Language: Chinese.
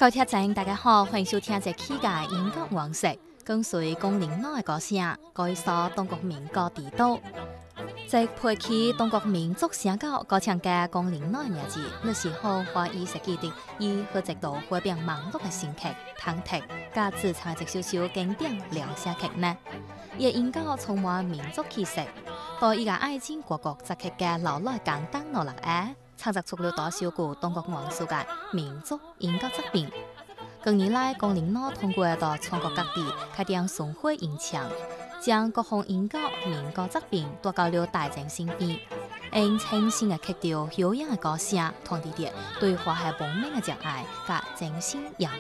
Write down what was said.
各位听众大家好，欢迎收听这期嘅音乐往事，跟随龚琳娜嘅歌声，介绍中国民歌地道。在配起中国民族声歌歌唱嘅龚琳娜日子，那时候华语设计的以和直到会变网络嘅新剧、唐剧，加自唱一首首经典良声剧呢。伊音歌充满民族气息，到伊个爱情国国作曲嘅老来简单落落嘅。创作出了多首具中国元素嘅民族音乐作品。近年来，龚琳娜通过到全国各地开展巡回演唱，将各项音乐、民歌作品带到了大众身边，用清新嘅曲调、悠扬嘅歌声，传递着对华夏文明嘅热爱甲精神洋